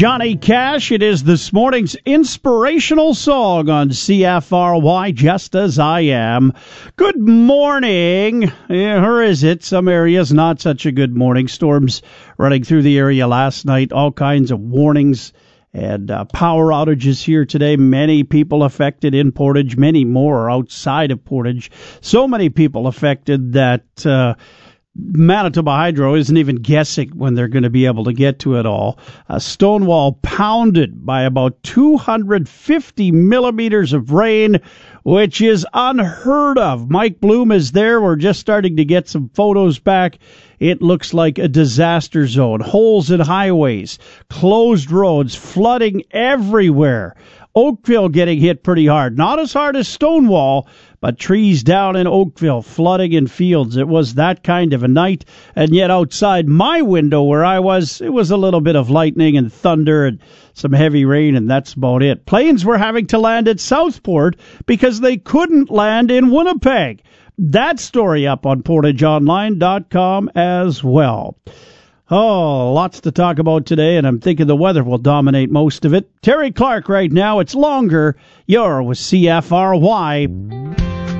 Johnny Cash. It is this morning's inspirational song on CFRY, Just As I Am. Good morning. Yeah, or is it? Some areas not such a good morning. Storms running through the area last night. All kinds of warnings and power outages here today. Many people affected in Portage. Many more outside of Portage. So many people affected that Manitoba Hydro isn't even guessing when they're going to be able to get to it all. Stonewall pounded by about 250 millimeters of rain, which is unheard of. Mike Bloom is there. We're just starting to get some photos back. It looks like a disaster zone. Holes in highways, closed roads, flooding everywhere. Oakville getting hit pretty hard. Not as hard as Stonewall, but trees down in Oakville, flooding in fields. It was that kind of a night. And yet outside my window where I was, it was a little bit of lightning and thunder and some heavy rain, and that's about it. Planes were having to land at Southport because they couldn't land in Winnipeg. That story up on PortageOnline.com as well. Oh, lots to talk about today, and I'm thinking the weather will dominate most of it. Terry Clark right now. It's longer. You're with CFRY.